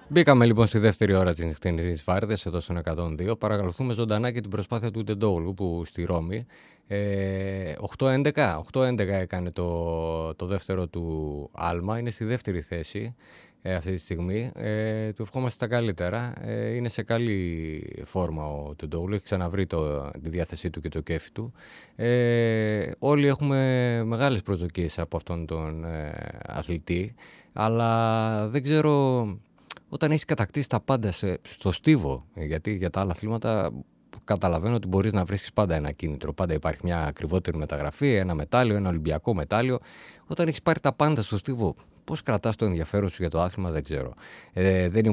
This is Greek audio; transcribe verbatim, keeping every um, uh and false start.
Μπήκαμε λοιπόν στη δεύτερη ώρα της νυχτερινής βάρδης εδώ στον εκατόν δύο. Παρακολουθούμε ζωντανά και την προσπάθεια του Ντεντόγλου που στη Ρώμη ε, οκτώ έντεκα έκανε το, το δεύτερο του άλμα. Είναι στη δεύτερη θέση ε, αυτή τη στιγμή. Ε, του ευχόμαστε τα καλύτερα. Ε, είναι σε καλή φόρμα ο Ντεντόγλου. Έχει ξαναβρει το, τη διάθεσή του και το κέφι του. Ε, όλοι έχουμε μεγάλες προσδοκίες από αυτόν τον ε, αθλητή. Αλλά δεν ξέρω... Όταν έχεις κατακτήσει τα πάντα σε, στο στίβο, γιατί για τα άλλα αθλήματα καταλαβαίνω ότι μπορείς να βρίσκεις πάντα ένα κίνητρο. Πάντα υπάρχει μια ακριβότερη μεταγραφή, ένα μετάλλιο, ένα ολυμπιακό μετάλλιο. Όταν έχεις πάρει τα πάντα στο στίβο, πώς κρατάς το ενδιαφέρον σου για το άθλημα, δεν ξέρω. Ε, δεν